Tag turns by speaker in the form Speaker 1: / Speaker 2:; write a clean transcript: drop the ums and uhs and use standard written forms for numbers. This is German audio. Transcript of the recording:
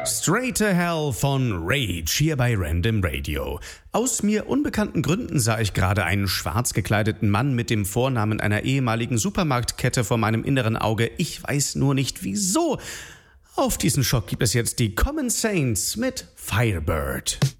Speaker 1: Straight to Hell von Rage hier bei Random Radio. Aus mir unbekannten Gründen sah ich gerade einen schwarz gekleideten Mann mit dem Vornamen einer ehemaligen Supermarktkette vor meinem inneren Auge. Ich weiß nur nicht wieso. Auf diesen Schock gibt es jetzt die Common Saints mit Firebird.